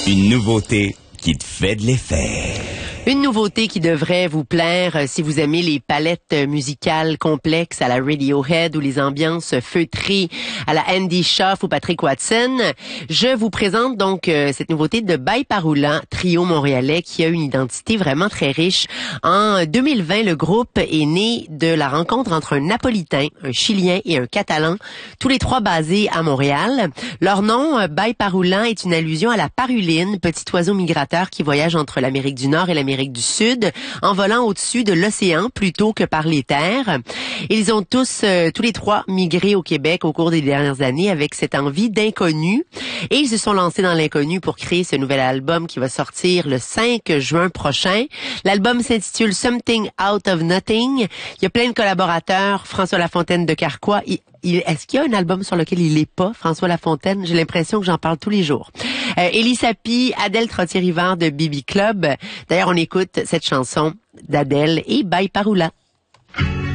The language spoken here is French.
Une nouveauté qui te fait de l'effet. Une nouveauté qui devrait vous plaire si vous aimez les palettes musicales complexes à la Radiohead ou les ambiances feutrées à la Andy Schaaf ou Patrick Watson. Je vous présente donc cette nouveauté de By Parula, trio montréalais qui a une identité vraiment très riche. En 2020, le groupe est né de la rencontre entre un Napolitain, un Chilien et un Catalan, tous les trois basés à Montréal. Leur nom, By Parula, est une allusion à la paruline, petit oiseau migrateur qui voyage entre l'Amérique du Nord et l'Amérique du Sud, en volant au-dessus de l'océan plutôt que par les terres. Ils ont tous les trois migré au Québec au cours des dernières années avec cette envie d'inconnu. Et ils se sont lancés dans l'inconnu pour créer ce nouvel album qui va sortir le 5 juin prochain. L'album s'intitule Something Out of Nothing. Il y a plein de collaborateurs. François Lafontaine de Carquois. Est-ce qu'il y a un album sur lequel il est pas, François Lafontaine? J'ai l'impression que j'en parle tous les jours. Élie Sapi, Adèle Trottier-Rivard de Bibi Club. D'ailleurs, on écoute cette chanson d'Adèle et By Parula.